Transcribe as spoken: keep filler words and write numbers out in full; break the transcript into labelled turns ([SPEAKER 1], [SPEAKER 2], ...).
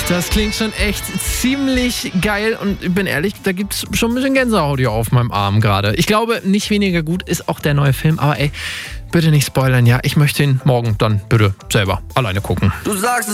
[SPEAKER 1] Das klingt schon echt ziemlich geil und ich bin ehrlich, da gibt's schon ein bisschen Gänsehaut hier auf meinem Arm gerade. Ich glaube, nicht weniger gut ist auch der neue Film, aber ey, bitte nicht spoilern, ja. Ich möchte ihn morgen dann bitte selber alleine gucken.
[SPEAKER 2] Du sagst